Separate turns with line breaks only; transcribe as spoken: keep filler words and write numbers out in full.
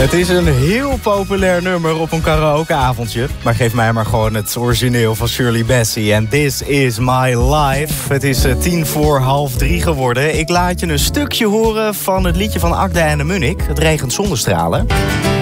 Het is een heel populair nummer op een karaokeavondje. Maar geef mij maar gewoon het origineel van Shirley Bassey. En This Is My Life. Het is uh, tien voor half drie geworden. Ik laat je een stukje horen van het liedje van Akda en de Munnik. Het regent zonnestralen.